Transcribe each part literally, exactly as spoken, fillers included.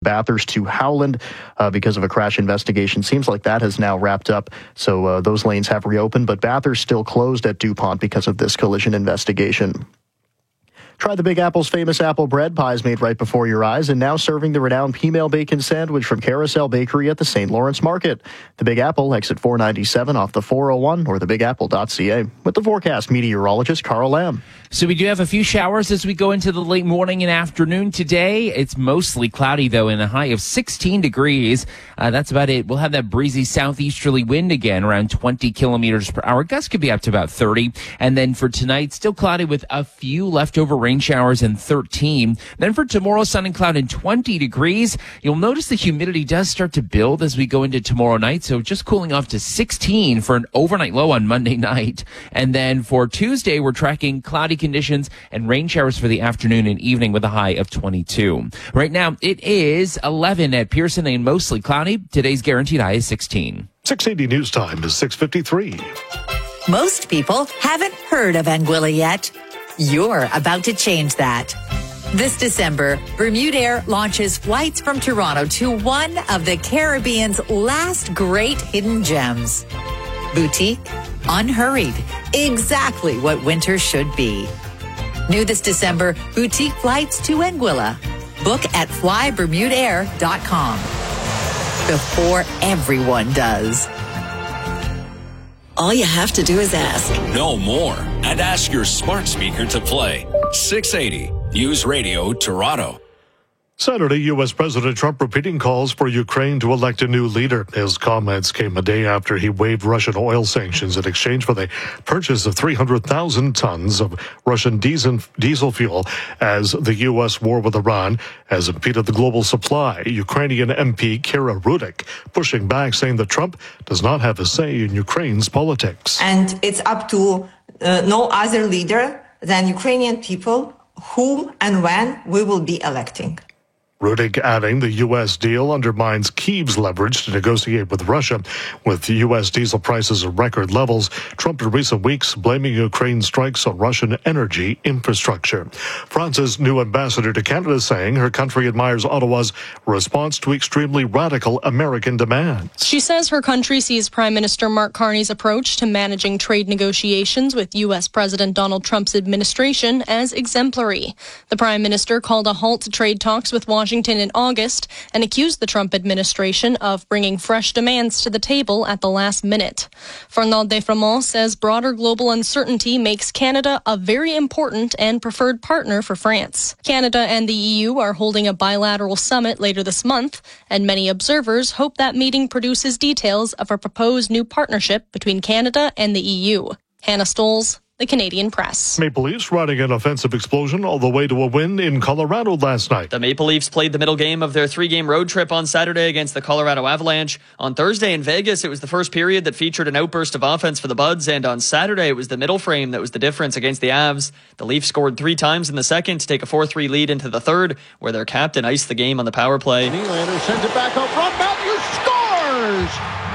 Bathurst to Howland uh, because of a crash investigation. Seems like that has now wrapped up, so uh, those lanes have reopened, but Bathurst still closed at DuPont because of this collision investigation. Try the Big Apple's famous apple bread pies made right before your eyes, and now serving the renowned P-Mail Bacon Sandwich from Carousel Bakery at the Saint Lawrence Market. The Big Apple, exit four ninety-seven off the four oh one, or the big apple dot c a. With the forecast, meteorologist Carl Lamb. So we do have a few showers as we go into the late morning and afternoon today. It's mostly cloudy, though, in a high of sixteen degrees. Uh, that's about it. We'll have that breezy southeasterly wind again, around twenty kilometers per hour. Gusts could be up to about thirty. And then for tonight, still cloudy with a few leftover rain showers and thirteen. Then for tomorrow, sun and cloud and twenty degrees. You'll notice the humidity does start to build as we go into tomorrow night. So just cooling off to sixteen for an overnight low on Monday night. And then for Tuesday, we're tracking cloudy conditions and rain showers for the afternoon and evening with a high of twenty-two. Right now, it is eleven at Pearson and mostly cloudy. Today's guaranteed high is sixteen. six eighty News Time is six fifty-three. Most people haven't heard of Anguilla yet. You're about to change that. This December, Bermudair launches flights from Toronto to one of the Caribbean's last great hidden gems. Boutique, unhurried, exactly what winter should be. New this December, boutique flights to Anguilla. Book at fly bermudair dot com. Before everyone does. All you have to do is ask. Know more and ask your smart speaker to play six eighty News Radio Toronto. Saturday, U S. President Trump repeating calls for Ukraine to elect a new leader. His comments came a day after he waived Russian oil sanctions in exchange for the purchase of three hundred thousand tons of Russian diesel, diesel fuel as the U S war with Iran has impeded the global supply. Ukrainian M P Kira Rudik pushing back, saying that Trump does not have a say in Ukraine's politics. And it's up to uh, no other leader than Ukrainian people whom and when we will be electing. Rudik adding the U S deal undermines Kyiv's leverage to negotiate with Russia. With U S diesel prices at record levels, Trump in recent weeks blaming Ukraine strikes on Russian energy infrastructure. France's new ambassador to Canada saying her country admires Ottawa's response to extremely radical American demands. She says her country sees Prime Minister Mark Carney's approach to managing trade negotiations with U S. President Donald Trump's administration as exemplary. The Prime Minister called a halt to trade talks with Washington Washington in August and accused the Trump administration of bringing fresh demands to the table at the last minute. Fernand Defremont says broader global uncertainty makes Canada a very important and preferred partner for France. Canada and the E U are holding a bilateral summit later this month, and many observers hope that meeting produces details of a proposed new partnership between Canada and the E U. Hannah Stoles, The Canadian Press. Maple Leafs riding an offensive explosion all the way to a win in Colorado last night. The Maple Leafs played the middle game of their three-game road trip on Saturday against the Colorado Avalanche. On Thursday in Vegas, it was the first period that featured an outburst of offense for the Buds, and on Saturday it was the middle frame that was the difference against the Avs. The Leafs scored three times in the second to take a four three lead into the third, where their captain iced the game on the power play. Nylander sends it back out front. Matthews scores!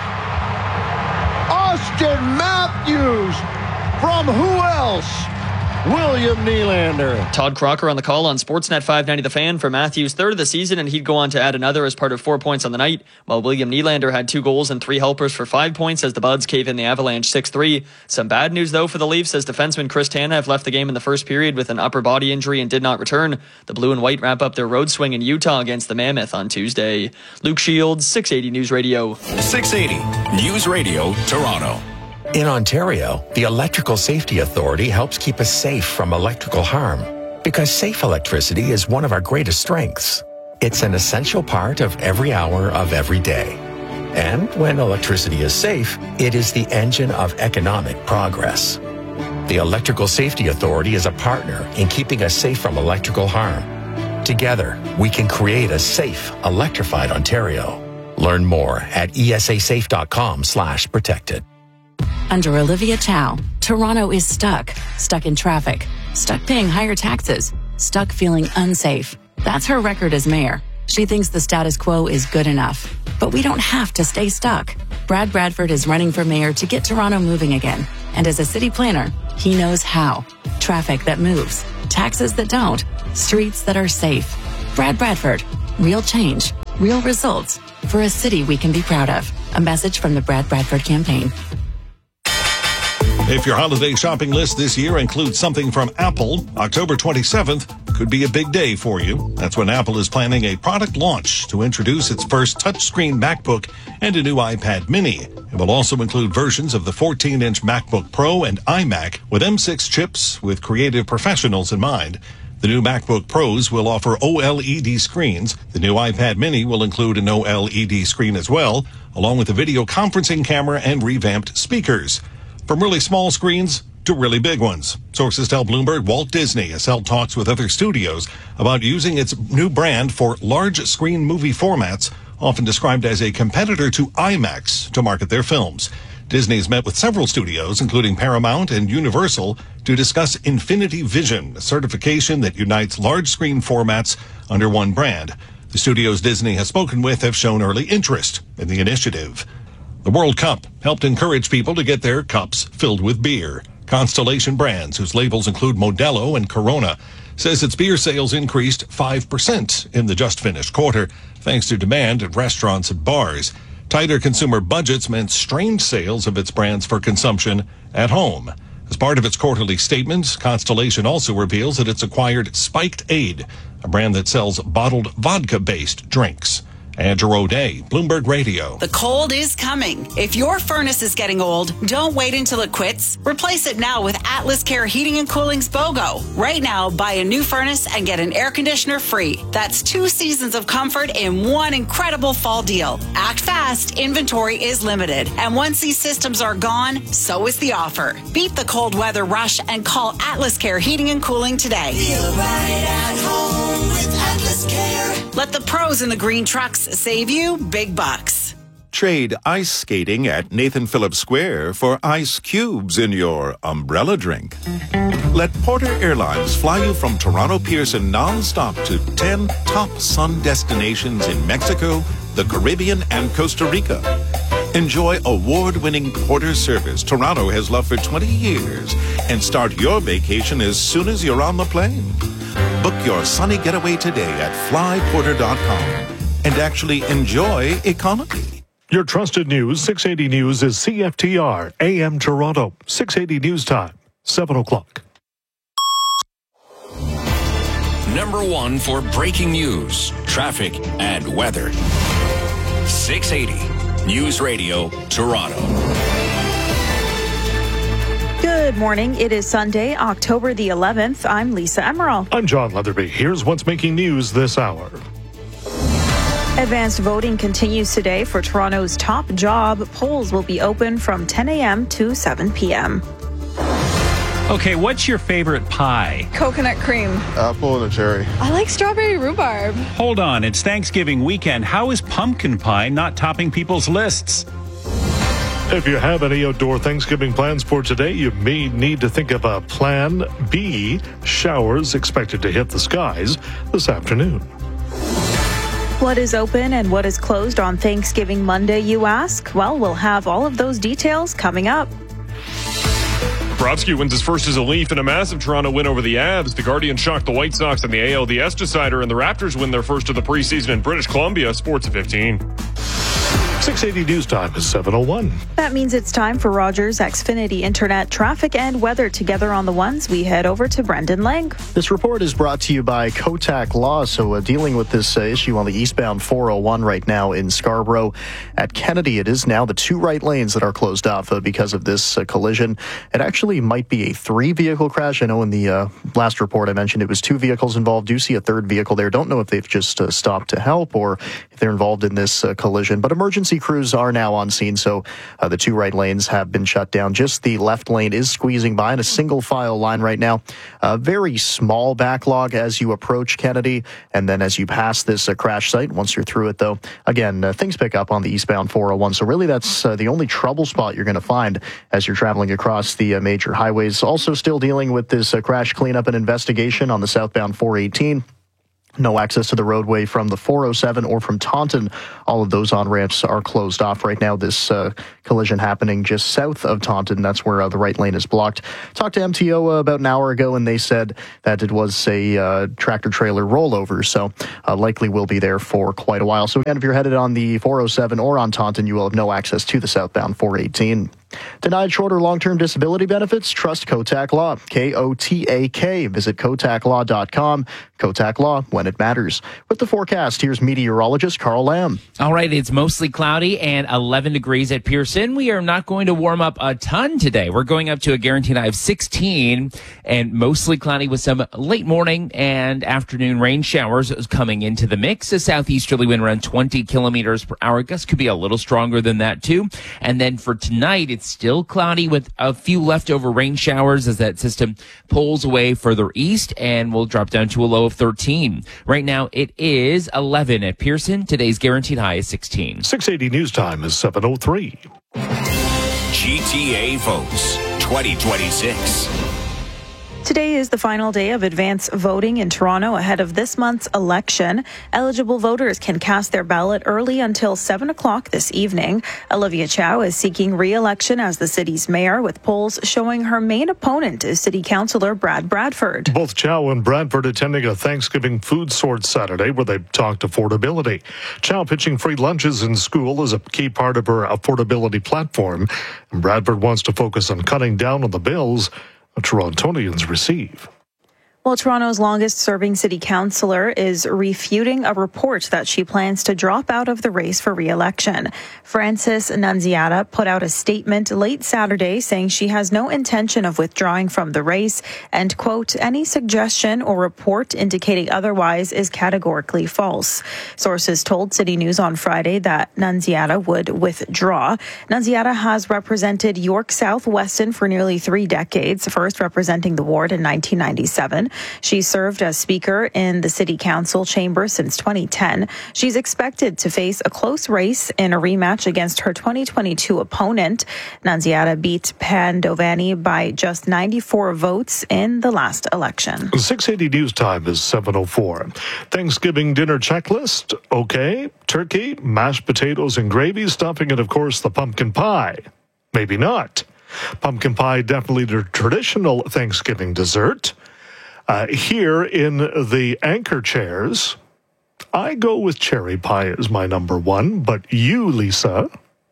Austin Matthews! From who else? William Nylander. Todd Crocker on the call on Sportsnet five ninety The Fan for Matthews' third of the season, and he'd go on to add another as part of four points on the night, while William Nylander had two goals and three helpers for five points as the Buds cave in the Avalanche six three. Some bad news, though, for the Leafs, as defenseman Chris Tanev left the game in the first period with an upper body injury and did not return. The Blue and White wrap up their road swing in Utah against the Mammoth on Tuesday. Luke Shields, six eighty News Radio. six eighty News Radio, Toronto. In Ontario, the Electrical Safety Authority helps keep us safe from electrical harm because safe electricity is one of our greatest strengths. It's an essential part of every hour of every day. And when electricity is safe, it is the engine of economic progress. The Electrical Safety Authority is a partner in keeping us safe from electrical harm. Together, we can create a safe, electrified Ontario. Learn more at E S A safe dot com slash protected. Under Olivia Chow, Toronto is stuck. Stuck in traffic. Stuck paying higher taxes. Stuck feeling unsafe. That's her record as mayor. She thinks the status quo is good enough. But we don't have to stay stuck. Brad Bradford is running for mayor to get Toronto moving again. And as a city planner, he knows how. Traffic that moves. Taxes that don't. Streets that are safe. Brad Bradford. Real change. real results for a city we can be proud of. A message from the Brad Bradford campaign. If your holiday shopping list this year includes something from Apple, October twenty-seventh could be a big day for you. That's when Apple is planning a product launch to introduce its first touchscreen MacBook and a new iPad mini. It will also include versions of the fourteen-inch MacBook Pro and iMac with M six chips with creative professionals in mind. The new MacBook Pros will offer OLED screens. The new iPad mini will include an OLED screen as well, along with a video conferencing camera and revamped speakers. From really small screens to really big ones. Sources tell Bloomberg Walt Disney has held talks with other studios about using its new brand for large screen movie formats, often described as a competitor to IMAX, to market their films. Disney has met with several studios, including Paramount and Universal, to discuss Infinity Vision, a certification that unites large screen formats under one brand. The studios Disney has spoken with have shown early interest in the initiative. The World Cup helped encourage people to get their cups filled with beer. Constellation Brands, whose labels include Modelo and Corona, says its beer sales increased five percent in the just-finished quarter, thanks to demand at restaurants and bars. Tighter consumer budgets meant strained sales of its brands for consumption at home. As part of its quarterly statement, Constellation also reveals that it's acquired Spiked Aid, a brand that sells bottled vodka-based drinks. Andrew O'Day, Bloomberg Radio. The cold is coming. If your furnace is getting old, don't wait until it quits. Replace it now with Atlas Care Heating and Cooling's BOGO. Right now, buy a new furnace and get an air conditioner free. That's two seasons of comfort in one incredible fall deal. Act fast. Inventory is limited. And once these systems are gone, so is the offer. Beat the cold weather rush and call Atlas Care Heating and Cooling today. Feel right at home with Atlas Care. Let the pros in the green trucks save you big bucks. Trade ice skating at Nathan Phillips Square for ice cubes in your umbrella drink. Let Porter Airlines fly you from Toronto Pearson non-stop to ten top sun destinations in Mexico, the Caribbean, and Costa Rica. Enjoy award-winning Porter service Toronto has loved for twenty years and start your vacation as soon as you're on the plane. Book your sunny getaway today at fly porter dot com. And actually enjoy economy. Your trusted news, six eighty News, is C F T R, A M Toronto, six eighty News Time, seven o'clock. Number one for breaking news, traffic, and weather. six eighty News Radio, Toronto. Good morning. It is Sunday, October the eleventh. I'm Lisa Emerald. I'm John Leatherby. Here's what's making news this hour. Advanced voting continues today for Toronto's top job. Polls will be open from ten a.m. to seven p.m. Okay, what's your favorite pie? Coconut cream. Apple and a cherry. I like strawberry rhubarb. Hold on, it's Thanksgiving weekend. How is pumpkin pie not topping people's lists? If you have any outdoor Thanksgiving plans for today, you may need to think of a plan B. Showers expected to hit the skies this afternoon. What is open and what is closed on Thanksgiving Monday, you ask? Well, we'll have all of those details coming up. Bobrovsky wins his first as a Leaf in a massive Toronto win over the Avs. The Guardians shock the White Sox in the A L D S decider, and the Raptors win their first of the preseason in British Columbia. Sports at fifteen. six eighty News Time is seven oh one. That means it's time for Rogers Xfinity Internet traffic and weather together on the ones. We head over to Brendan Lang. This report is brought to you by Kotak Law. So uh, dealing with this uh, issue on the eastbound four oh one right now in Scarborough. At Kennedy, it is now the two right lanes that are closed off uh, because of this uh, collision. It actually might be a three-vehicle crash. I know in the uh, last report I mentioned it was two vehicles involved. Do see a third vehicle there. Don't know if they've just uh, stopped to help or if they're involved in this uh, collision. But emergency crews are now on scene, so uh, the two right lanes have been shut down. Just the left lane is squeezing by in a single file line right now. A very small backlog as you approach Kennedy, and then as you pass this uh, crash site, once you're through it, though, again, uh, things pick up on the eastbound four oh one. So really that's uh, the only trouble spot you're going to find as you're traveling across the uh, major highways. Also still dealing with this uh, crash cleanup and investigation on the southbound four eighteen. No access to the roadway from the four oh seven or from Taunton. All of those on-ramps are closed off right now. This uh, collision happening just south of Taunton. That's where uh, the right lane is blocked. Talked to M T O uh, about an hour ago, and they said that it was a uh, tractor-trailer rollover, so uh, likely will be there for quite a while. So again, if you're headed on the four oh seven or on Taunton, you will have no access to the southbound four eighteen. Denied short or long-term disability benefits? Trust Kotak Law. K O T A K. Visit kotak law dot com. Kotak Law, when it matters. With the forecast, here's meteorologist Carl Lamb. All right, it's mostly cloudy and eleven degrees at Pearson. We are not going to warm up a ton today. We're going up to a guaranteed high of sixteen and mostly cloudy with some late morning and afternoon rain showers coming into the mix. A southeasterly wind around twenty kilometers per hour. Gusts could be a little stronger than that too. And then for tonight, it's still cloudy with a few leftover rain showers as that system pulls away further east and will drop down to a low of thirteen. Right now it is eleven at Pearson. Today's guaranteed high is sixteen. six eighty news time is seven oh three. G T A votes twenty twenty-six. Today is the final day of advance voting in Toronto ahead of this month's election. Eligible voters can cast their ballot early until seven o'clock this evening. Olivia Chow is seeking re-election as the city's mayor, with polls showing her main opponent is City Councillor Brad Bradford. Both Chow and Bradford attending a Thanksgiving food sort Saturday where they talked affordability. Chow pitching free lunches in school is a key part of her affordability platform, and Bradford wants to focus on cutting down on the bills Torontonians receive. Well, Toronto's longest-serving city councillor is refuting a report that she plans to drop out of the race for re-election. Frances Nunziata put out a statement late Saturday saying she has no intention of withdrawing from the race and, quote, any suggestion or report indicating otherwise is categorically false. Sources told City News on Friday that Nunziata would withdraw. Nunziata has represented York South Weston for nearly three decades, first representing the ward in nineteen ninety-seven. She served as Speaker in the City Council chamber since twenty ten. She's expected to face a close race in a rematch against her twenty twenty-two opponent. Nunziata beat Pandovani by just ninety-four votes in the last election. six eighty news time is seven oh four. Thanksgiving dinner checklist, okay. Turkey, mashed potatoes and gravy, stuffing, and of course the pumpkin pie. Maybe not. Pumpkin pie, definitely the traditional Thanksgiving dessert. Uh, here in the anchor chairs, I go with cherry pie as my number one, but you, Lisa?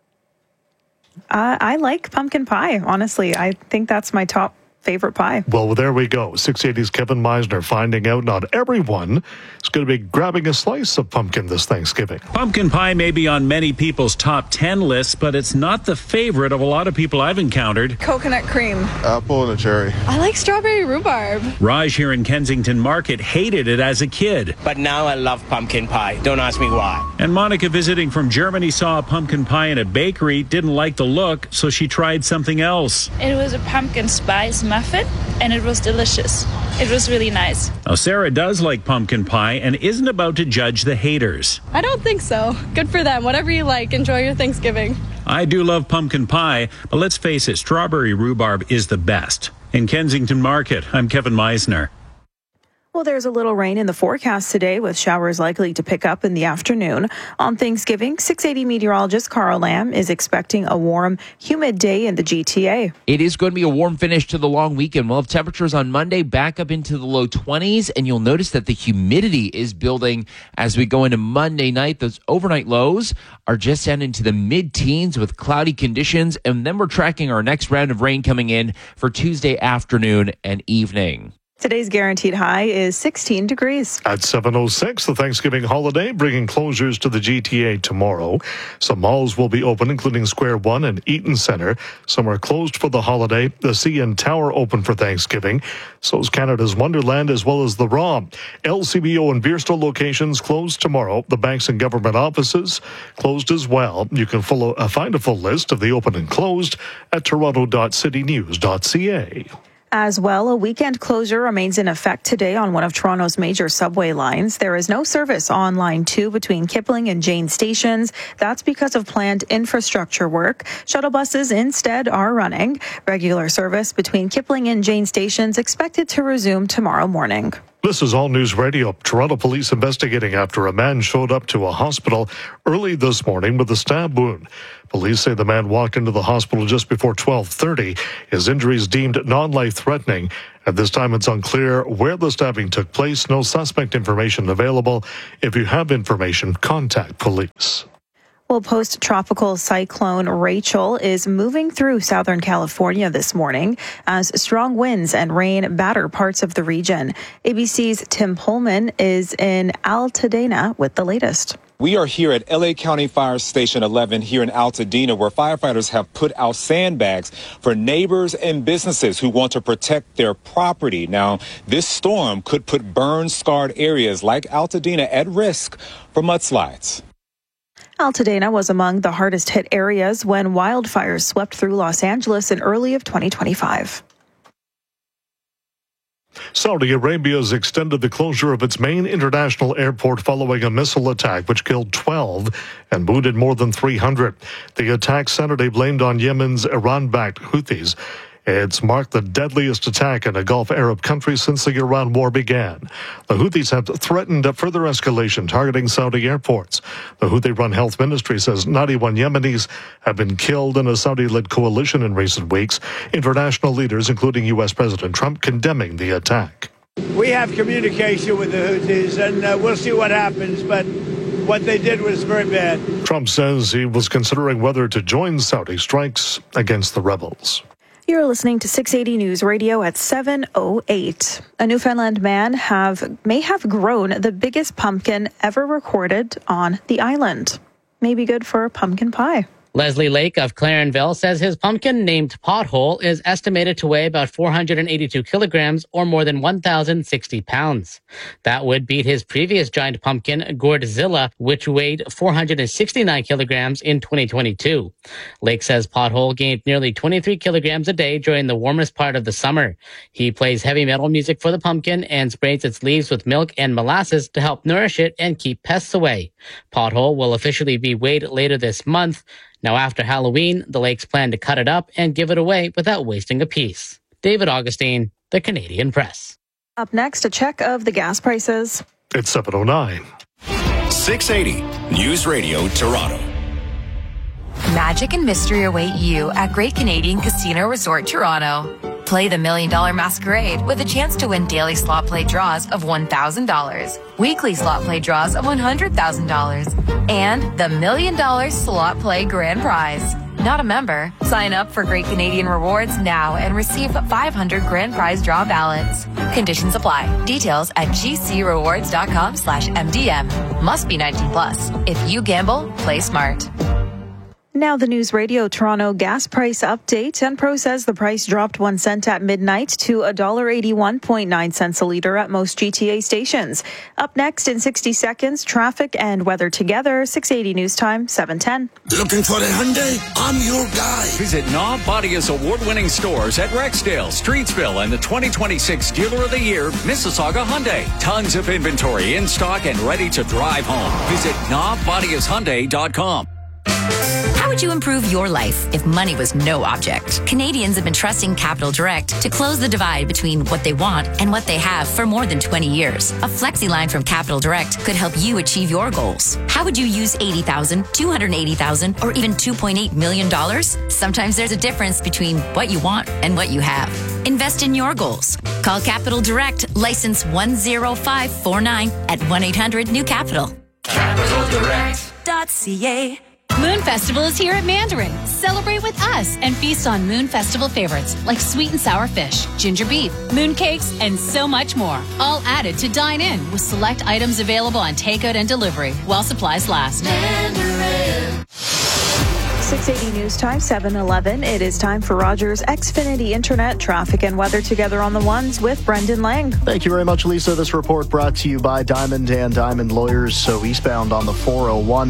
Uh, I like pumpkin pie, honestly. I think that's my top favorite pie. Well, there we go. six eighty's Kevin Meisner finding out not everyone is going to be grabbing a slice of pumpkin this Thanksgiving. Pumpkin pie may be on many people's top ten lists, but it's not the favorite of a lot of people I've encountered. Coconut cream. Apple and a cherry. I like strawberry rhubarb. Raj here in Kensington Market hated it as a kid. But now I love pumpkin pie. Don't ask me why. And Monica, visiting from Germany, saw a pumpkin pie in a bakery, didn't like the look, so she tried something else. It was a pumpkin spice muffin, and it was delicious. It was really nice. Now, Sarah does like pumpkin pie and isn't about to judge the haters. I don't think so. Good for them. Whatever you like, enjoy your Thanksgiving. I do love pumpkin pie, but let's face it, strawberry rhubarb is the best. In Kensington Market, I'm Kevin Meisner. Well, there's a little rain in the forecast today with showers likely to pick up in the afternoon. On Thanksgiving, six eighty meteorologist Carl Lamb is expecting a warm, humid day in the G T A. It is going to be a warm finish to the long weekend. We'll have temperatures on Monday back up into the low twenties, and you'll notice that the humidity is building as we go into Monday night. Those overnight lows are just down into the mid-teens with cloudy conditions, and then we're tracking our next round of rain coming in for Tuesday afternoon and evening. Today's guaranteed high is sixteen degrees. At seven oh six, the Thanksgiving holiday bringing closures to the G T A tomorrow. Some malls will be open, including Square One and Eaton Centre. Some are closed for the holiday. The C N Tower open for Thanksgiving. So is Canada's Wonderland as well as the R A W. L C B O and Beerstow locations closed tomorrow. The banks and government offices closed as well. You can follow, uh, find a full list of the open and closed at toronto dot city news dot c a. As well, a weekend closure remains in effect today on one of Toronto's major subway lines. There is no service on Line two between Kipling and Jane stations. That's because of planned infrastructure work. Shuttle buses instead are running. Regular service between Kipling and Jane stations expected to resume tomorrow morning. This is All News Radio. Toronto police investigating after a man showed up to a hospital early this morning with a stab wound. Police say the man walked into the hospital just before twelve thirty. His injuries deemed non-life-threatening. At this time, it's unclear where the stabbing took place. No suspect information available. If you have information, contact police. Well, post-tropical cyclone Rachel is moving through Southern California this morning as strong winds and rain batter parts of the region. A B C's Tim Pullman is in Altadena with the latest. We are here at L A County Fire Station eleven here in Altadena, where firefighters have put out sandbags for neighbors and businesses who want to protect their property. Now, this storm could put burn-scarred areas like Altadena at risk for mudslides. Altadena was among the hardest hit areas when wildfires swept through Los Angeles in early of twenty twenty-five. Saudi Arabia has extended the closure of its main international airport following a missile attack which killed twelve and wounded more than three hundred. The attack Saturday blamed on Yemen's Iran-backed Houthis. It's marked the deadliest attack in a Gulf Arab country since the Iran war began. The Houthis have threatened a further escalation targeting Saudi airports. The Houthi-run health ministry says ninety-one Yemenis have been killed in a Saudi-led coalition in recent weeks. International leaders, including U S President Trump, condemning the attack. We have communication with the Houthis, and uh, we'll see what happens, but what they did was very bad. Trump says he was considering whether to join Saudi strikes against the rebels. You're listening to six eighty News Radio at seven oh eight. A Newfoundland man have may have grown the biggest pumpkin ever recorded on the island. May be good for pumpkin pie. Leslie Lake of Clarenville says his pumpkin, named Pothole, is estimated to weigh about four hundred eighty-two kilograms or more than one thousand sixty pounds. That would beat his previous giant pumpkin, Gourdzilla, which weighed four hundred sixty-nine kilograms in twenty twenty-two. Lake says Pothole gained nearly twenty-three kilograms a day during the warmest part of the summer. He plays heavy metal music for the pumpkin and sprays its leaves with milk and molasses to help nourish it and keep pests away. Pothole will officially be weighed later this month. Now, after Halloween, the Lakes plan to cut it up and give it away without wasting a piece. David Augustine, The Canadian Press. Up next, a check of the gas prices. It's seven oh nine. six eighty News Radio Toronto. Magic and mystery await you at Great Canadian Casino Resort Toronto. Play the Million Dollar Masquerade with a chance to win daily slot play draws of one thousand dollars, weekly slot play draws of one hundred thousand dollars, and the Million Dollar Slot Play Grand Prize. Not a member? Sign up for Great Canadian Rewards now and receive five hundred grand prize draw ballots. Conditions apply. Details at gcrewards.com slash MDM. Must be nineteen plus. If you gamble, play smart. Now the News Radio Toronto gas price update. Enpro says the price dropped one cent at midnight to one dollar eighty-one point nine cents a litre at most G T A stations. Up next in sixty seconds, traffic and weather together. six eighty News Time, seven ten. Looking for a Hyundai? I'm your guy. Visit Knob Bodia's award-winning stores at Rexdale, Streetsville, and the twenty twenty-six Dealer of the Year, Mississauga Hyundai. Tons of inventory in stock and ready to drive home. Visit knob bodias hyundai dot com. How would you improve your life if money was no object? Canadians have been trusting Capital Direct to close the divide between what they want and what they have for more than twenty years. A flexi line from Capital Direct could help you achieve your goals. How would you use eighty thousand dollars, two hundred eighty thousand dollars, or even two point eight million dollars? Sometimes there's a difference between what you want and what you have. Invest in your goals. Call Capital Direct, license one zero five four nine at one eight hundred new capital. Capital Direct dot C A. Moon Festival is here at Mandarin. Celebrate with us and feast on Moon Festival favorites like sweet and sour fish, ginger beef, moon cakes, and so much more. All added to dine in with select items available on takeout and delivery while supplies last. Mandarin. six eighty News Time, seven eleven. It is time for Rogers Xfinity Internet traffic and weather together on the ones with Brendan Lang. Thank you very much, Lisa. This report brought to you by Diamond and Diamond Lawyers. So eastbound on the four oh one.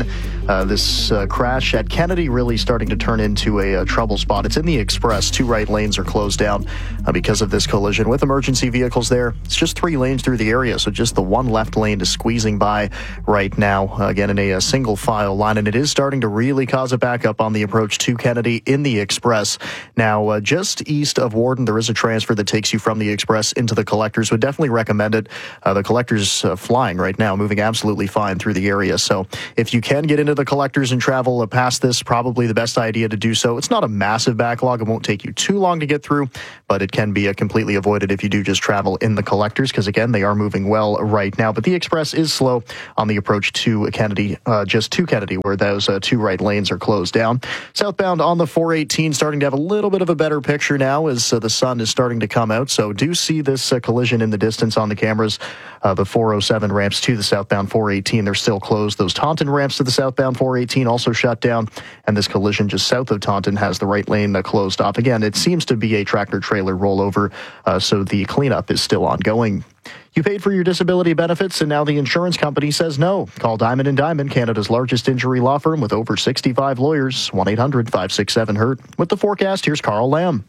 Uh, this uh, crash at Kennedy really starting to turn into a, a trouble spot. It's in the Express. Two right lanes are closed down uh, because of this collision. With emergency vehicles there, it's just three lanes through the area, so just the one left lane is squeezing by right now. Uh, again, in a, a single file line, and it is starting to really cause a backup on the approach to Kennedy in the Express. Now, uh, just east of Warden, there is a transfer that takes you from the Express into the Collectors. Would definitely recommend it. Uh, the Collectors uh, flying right now, moving absolutely fine through the area. So if you can get into the Collectors and travel uh, past this, probably the best idea to do so. It's not a massive backlog. It won't take you too long to get through, but it can be uh, completely avoided if you do just travel in the Collectors, because again, they are moving well right now. But the Express is slow on the approach to Kennedy, uh, just to Kennedy, where those uh, two right lanes are closed down. Southbound on the four eighteen starting to have a little bit of a better picture now as uh, the sun is starting to come out. So do see this uh, collision in the distance on the cameras. Uh, the four oh seven ramps to the southbound four eighteen, they're still closed. Those Taunton ramps to the southbound four eighteen also shut down. And this collision just south of Taunton has the right lane uh, closed off. Again, it seems to be a tractor-trailer rollover, uh, so the cleanup is still ongoing. You paid for your disability benefits, and now the insurance company says no. Call Diamond and Diamond, Canada's largest injury law firm with over sixty-five lawyers. one eight hundred five six seven hurt. With the forecast, here's Carl Lamb.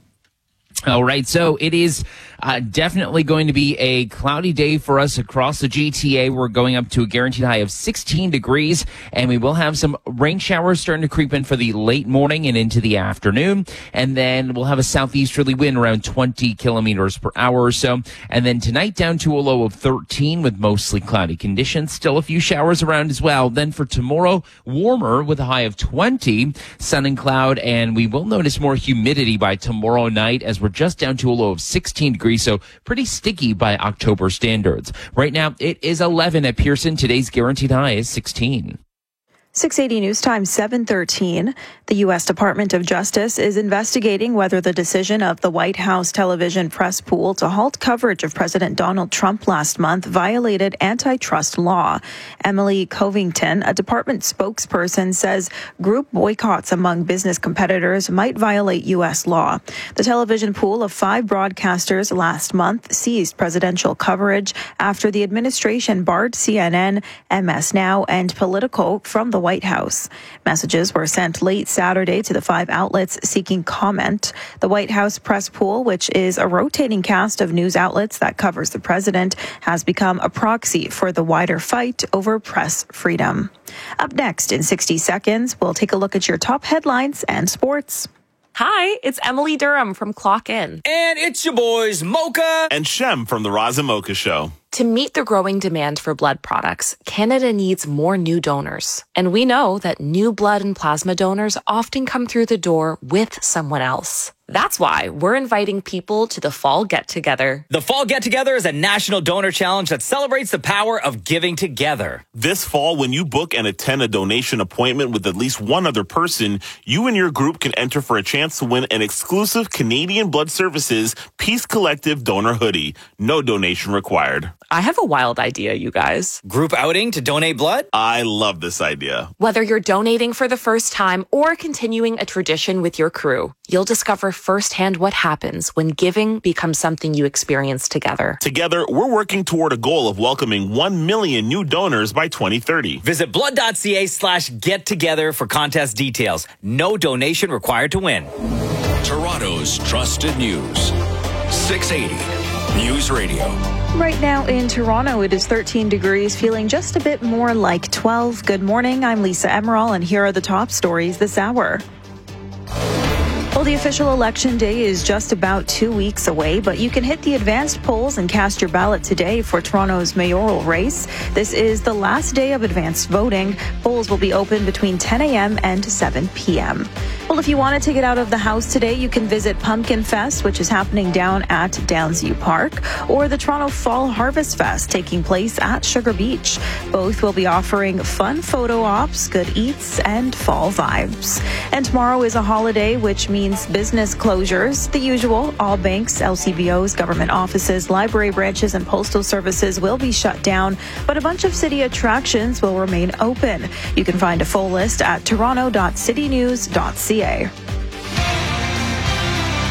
All right, so it is uh, definitely going to be a cloudy day for us across the G T A. We're going up to a guaranteed high of sixteen degrees, and we will have some rain showers starting to creep in for the late morning and into the afternoon. And then we'll have a southeasterly wind around twenty kilometers per hour or so. And then tonight down to a low of thirteen with mostly cloudy conditions. Still a few showers around as well. Then for tomorrow, warmer with a high of twenty, sun and cloud, and we will notice more humidity by tomorrow night as we're just down to a low of sixteen degrees, so pretty sticky by October standards. Right now, it is eleven at Pearson. Today's guaranteed high is sixteen. six eighty News Time, seven thirteen. The U S Department of Justice is investigating whether the decision of the White House television press pool to halt coverage of President Donald Trump last month violated antitrust law. Emily Covington, a department spokesperson, says group boycotts among business competitors might violate U S law. The television pool of five broadcasters last month seized presidential coverage after the administration barred C N N, M S Now, and Politico from the White House. Messages were sent late Saturday to the five outlets seeking comment. The White House press pool, which is a rotating cast of news outlets that covers the president, has become a proxy for the wider fight over press freedom. Up next in sixty seconds, we'll take a look at your top headlines and sports. Hi, it's Emily Durham from Clock In. And it's your boys, Mocha and Shem from the Roz and Mocha Show. To meet the growing demand for blood products, Canada needs more new donors. And we know that new blood and plasma donors often come through the door with someone else. That's why we're inviting people to the Fall Get Together. The Fall Get Together is a national donor challenge that celebrates the power of giving together. This fall, when you book and attend a donation appointment with at least one other person, you and your group can enter for a chance to win an exclusive Canadian Blood Services Peace Collective donor hoodie. No donation required. I have a wild idea, you guys. Group outing to donate blood? I love this idea. Whether you're donating for the first time or continuing a tradition with your crew, you'll discover firsthand what happens when giving becomes something you experience together. Together, we're working toward a goal of welcoming one million new donors by twenty thirty. Visit blood.ca slash get together for contest details. No donation required to win. Toronto's trusted news. six eighty News Radio. Right now in Toronto, it is thirteen degrees, feeling just a bit more like twelve. Good morning. I'm Lisa Emerald, and here are the top stories this hour. Well, the official election day is just about two weeks away, but you can hit the advanced polls and cast your ballot today for Toronto's mayoral race. This is the last day of advanced voting. Polls will be open between ten a.m. and seven p.m. Well, if you wanted to get out of the house today, you can visit Pumpkin Fest, which is happening down at Downsview Park, or the Toronto Fall Harvest Fest taking place at Sugar Beach. Both will be offering fun photo ops, good eats, and fall vibes. And tomorrow is a holiday, which means business closures. The usual, all banks, L C B Os, government offices, library branches, and postal services will be shut down, but a bunch of city attractions will remain open. You can find a full list at toronto dot city news dot c a.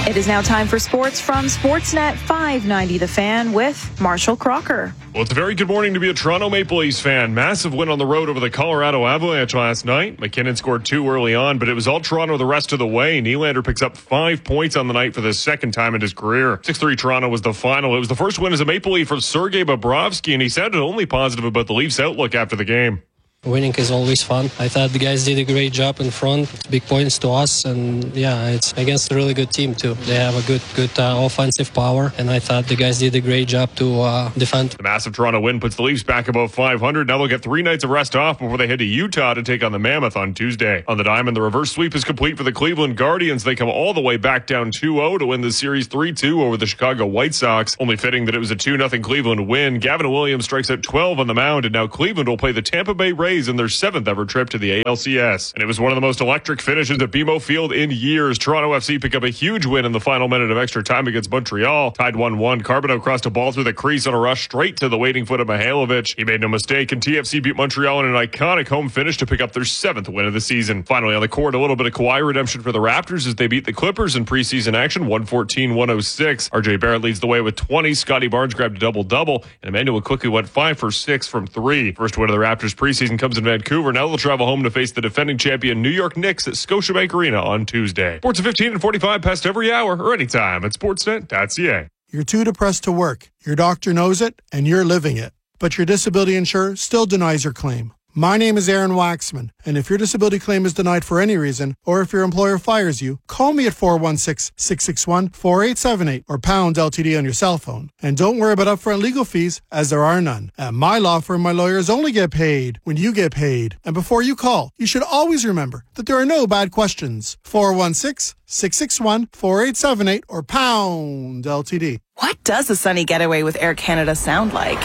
It is now time for sports from Sportsnet five ninety The Fan with Marshall Crocker. Well, it's a very good morning to be a Toronto Maple Leafs fan. Massive win on the road over the Colorado Avalanche last night. McKinnon scored two early on, but it was all Toronto the rest of the way. Nylander picks up five points on the night for the second time in his career. six three Toronto was the final. It was the first win as a Maple Leaf for Sergei Bobrovsky, and he sounded only positive about the Leafs' outlook after the game. Winning is always fun. I thought the guys did a great job in front. Big points to us, and yeah, it's against a really good team too. They have a good, good uh, offensive power, and I thought the guys did a great job to uh, defend. The massive Toronto win puts the Leafs back above five hundred. Now they'll get three nights of rest off before they head to Utah to take on the Mammoth on Tuesday. On the diamond, the reverse sweep is complete for the Cleveland Guardians. They come all the way back down two oh to win the series three two over the Chicago White Sox. Only fitting that it was a two nothing Cleveland win. Gavin Williams strikes out twelve on the mound, and now Cleveland will play the Tampa Bay Rays in their seventh ever trip to the A L C S. And it was one of the most electric finishes at B M O Field in years. Toronto F C pick up a huge win in the final minute of extra time against Montreal. Tied one one. Carbonneau crossed a ball through the crease on a rush straight to the waiting foot of Mihailovic. He made no mistake, and T F C beat Montreal in an iconic home finish to pick up their seventh win of the season. Finally on the court, a little bit of Kawhi redemption for the Raptors as they beat the Clippers in preseason action, one fourteen one oh six. R J Barrett leads the way with twenty. Scotty Barnes grabbed a double-double, and Emmanuel quickly went five for six from three. First win of the Raptors preseason comes in Vancouver. Now they'll travel home to face the defending champion New York Knicks at Scotiabank Arena on Tuesday. Sports at fifteen and forty-five past every hour or anytime at sportsnet dot c a. You're too depressed to work. Your doctor knows it, and you're living it. But your disability insurer still denies your claim. My name is Aaron Waxman, and if your disability claim is denied for any reason, or if your employer fires you, call me at four one six, six six one, four eight seven eight or pound L T D on your cell phone. And don't worry about upfront legal fees, as there are none. At my law firm, my lawyers only get paid when you get paid. And before you call, you should always remember that there are no bad questions. four one six, six six one, four eight seven eight or pound L T D. What does a sunny getaway with Air Canada sound like?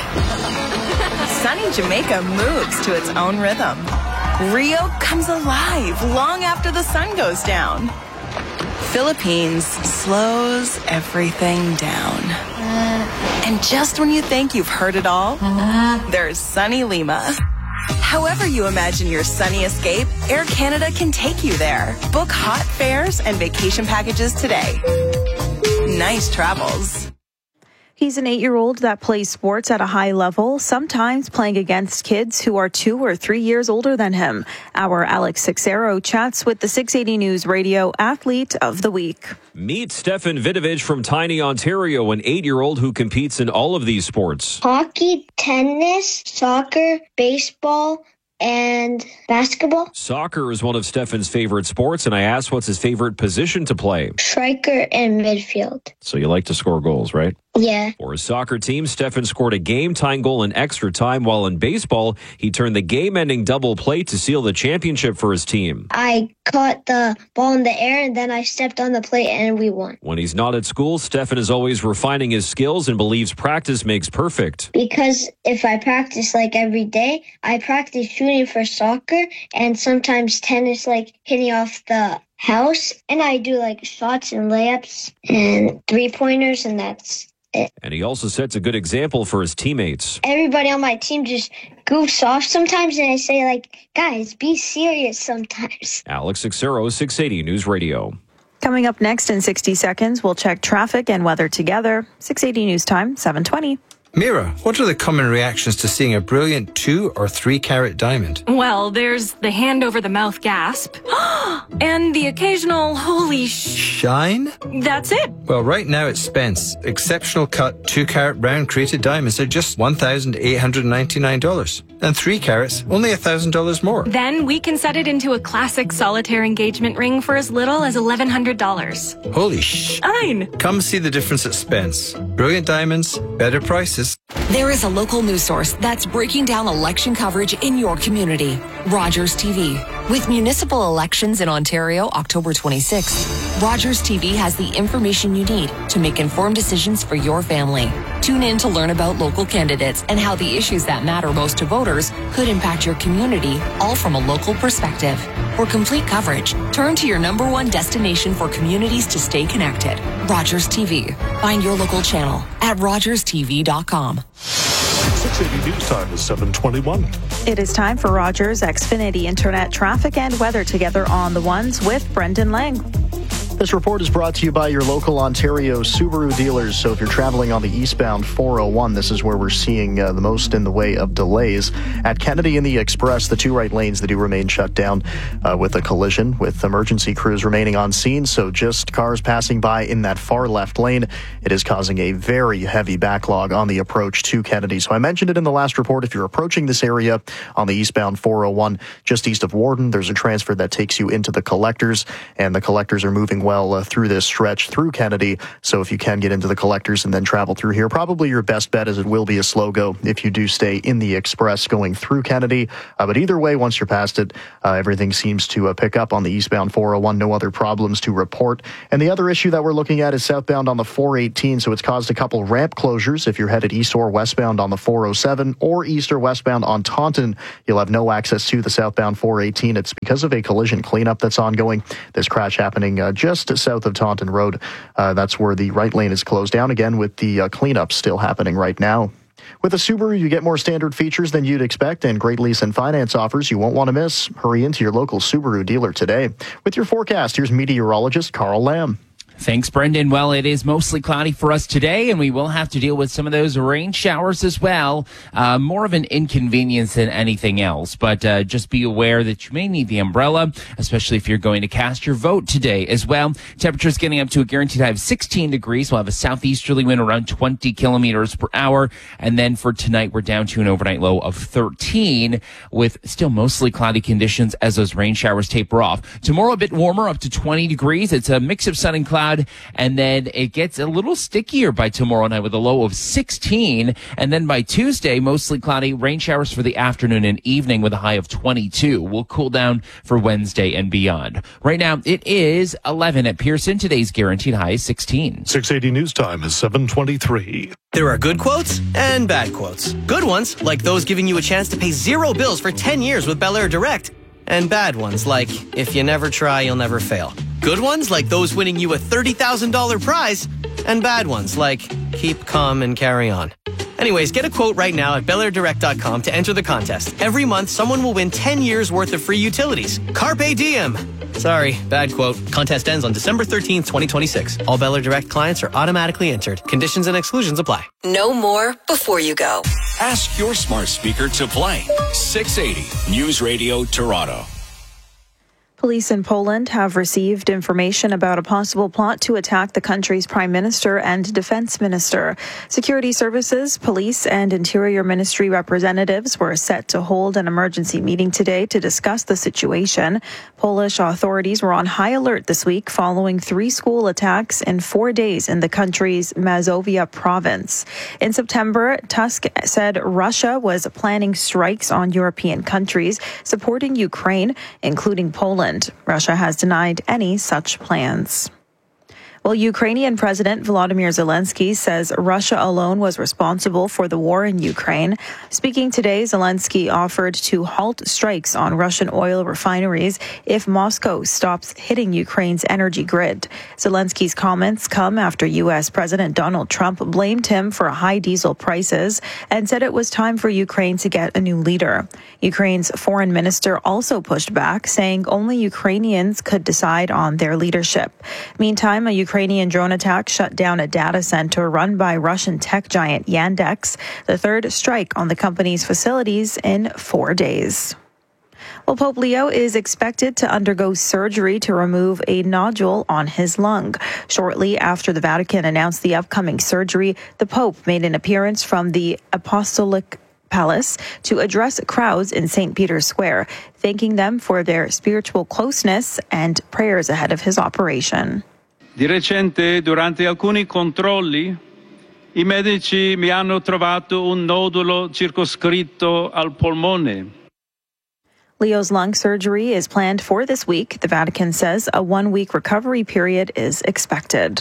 Sunny Jamaica moves to its own rhythm. Rio comes alive long after the sun goes down. Philippines slows everything down. And just when you think you've heard it all, there's sunny Lima. However you imagine your sunny escape, Air Canada can take you there. Book hot fares and vacation packages today. Nice travels. He's an eight-year-old that plays sports at a high level, sometimes playing against kids who are two or three years older than him. Our Alex Sixero chats with the six eighty News Radio Athlete of the Week. Meet Stefan Vidovich from Tiny, Ontario, an eight-year-old who competes in all of these sports. Hockey, tennis, soccer, baseball, and basketball. Soccer is one of Stefan's favorite sports, and I asked what's his favorite position to play. Striker and midfield. So you like to score goals, right? Yeah. For his soccer team, Stefan scored a game-tying goal in extra time, while in baseball, he turned the game-ending double play to seal the championship for his team. I caught the ball in the air, and then I stepped on the plate, and we won. When he's not at school, Stefan is always refining his skills and believes practice makes perfect. Because if I practice like every day, I practice shooting for soccer and sometimes tennis, like hitting off the house. And I do like shots and layups and three-pointers, and that's it. And he also sets a good example for his teammates. Everybody on my team just goofs off sometimes, and I say, like, guys, be serious sometimes. Alex Sixero, six eighty News Radio. Coming up next in sixty seconds, we'll check traffic and weather together. six eighty News Time, seven twenty. Mira, what are the common reactions to seeing a brilliant two or three carat diamond? Well, there's the hand over the mouth gasp and the occasional holy sh... Shine? That's it. Well, right now at Spence, exceptional cut two carat round crated diamonds are just one thousand eight hundred ninety-nine dollars. And three carats, only one thousand dollars more. Then we can set it into a classic solitaire engagement ring for as little as eleven hundred dollars. Holy sh... Fine. Come see the difference at Spence. Brilliant diamonds, better prices. There is a local news source that's breaking down election coverage in your community. Rogers T V. With municipal elections in Ontario October twenty-sixth, Rogers T V has the information you need to make informed decisions for your family. Tune in to learn about local candidates and how the issues that matter most to voters could impact your community, all from a local perspective. For complete coverage, turn to your number one destination for communities to stay connected. Rogers T V. Find your local channel at rogers t v dot com. six eighty News Time is seven twenty-one. It is time for Rogers Xfinity Internet traffic and weather together on the ones with Brendan Lang. This report is brought to you by your local Ontario Subaru dealers. So if you're traveling on the eastbound four oh one, this is where we're seeing uh, the most in the way of delays. At Kennedy and the Express, the two right lanes, they do remain shut down uh, with a collision, with emergency crews remaining on scene. So just cars passing by in that far left lane. It is causing a very heavy backlog on the approach to Kennedy. So I mentioned it in the last report. If you're approaching this area on the eastbound four oh one, just east of Warden, there's a transfer that takes you into the collectors, and the collectors are moving well uh, through this stretch through Kennedy. So if you can get into the collectors and then travel through here, probably your best bet is it will be a slow go if you do stay in the Express going through Kennedy. Uh, but either way, once you're past it, uh, everything seems to uh, pick up on the eastbound four oh one. No other problems to report. And the other issue that we're looking at is southbound on the four eighteen. So it's caused a couple ramp closures. If you're headed east or westbound on the four oh seven or east or westbound on Taunton, you'll have no access to the southbound four eighteen. It's because of a collision cleanup that's ongoing. This crash happening uh, just south of Taunton Road. Uh, that's where the right lane is closed down again, with the uh, cleanup still happening right now. With a Subaru, you get more standard features than you'd expect and great lease and finance offers you won't want to miss. Hurry into your local Subaru dealer today. With your forecast, here's meteorologist Carl Lamb. Thanks, Brendan. Well, it is mostly cloudy for us today, and we will have to deal with some of those rain showers as well. Uh, more of an inconvenience than anything else, but uh, just be aware that you may need the umbrella, especially if you're going to cast your vote today as well. Temperatures getting up to a guaranteed high of sixteen degrees. We'll have a southeasterly wind around twenty kilometers per hour, and then for tonight, we're down to an overnight low of thirteen, with still mostly cloudy conditions as those rain showers taper off. Tomorrow, a bit warmer, up to twenty degrees. It's a mix of sun and cloud. And then it gets a little stickier by tomorrow night with a low of sixteen. And then by Tuesday, mostly cloudy, rain showers for the afternoon and evening with a high of twenty-two. We'll cool down for Wednesday and beyond. Right now, it is eleven at Pearson. Today's guaranteed high is sixteen. six eighty News Time is seven twenty-three. There are good quotes and bad quotes. Good ones, like those giving you a chance to pay zero bills for ten years with Bel Air Direct. And bad ones, like, if you never try, you'll never fail. Good ones, like those winning you a thirty thousand dollars prize. And bad ones, like, keep calm and carry on. Anyways, get a quote right now at Bel Air Direct dot com to enter the contest. Every month, someone will win ten years worth of free utilities. Carpe diem. Sorry, bad quote. Contest ends on December thirteenth, twenty twenty-six. All Bel Air Direct clients are automatically entered. Conditions and exclusions apply. Know more before you go. Ask your smart speaker to play six eighty News Radio Toronto. Police in Poland have received information about a possible plot to attack the country's prime minister and defense minister. Security services, police, and interior ministry representatives were set to hold an emergency meeting today to discuss the situation. Polish authorities were on high alert this week following three school attacks in four days in the country's Mazovia province. In September, Tusk said Russia was planning strikes on European countries supporting Ukraine, including Poland. Russia has denied any such plans. Well, Ukrainian President Volodymyr Zelensky says Russia alone was responsible for the war in Ukraine. Speaking today, Zelensky offered to halt strikes on Russian oil refineries if Moscow stops hitting Ukraine's energy grid. Zelensky's comments come after U S President Donald Trump blamed him for high diesel prices and said it was time for Ukraine to get a new leader. Ukraine's foreign minister also pushed back, saying only Ukrainians could decide on their leadership. Meantime, a Ukrainian Ukrainian drone attack shut down a data center run by Russian tech giant Yandex, the third strike on the company's facilities in four days. Well, Pope Leo is expected to undergo surgery to remove a nodule on his lung. Shortly after the Vatican announced the upcoming surgery, the Pope made an appearance from the Apostolic Palace to address crowds in Saint Peter's Square, thanking them for their spiritual closeness and prayers ahead of his operation. Di recente, durante alcuni controlli, i medici mi hanno trovato un nodulo circoscritto al polmone. Leo's lung surgery is planned for this week. The Vatican says a one-week recovery period is expected.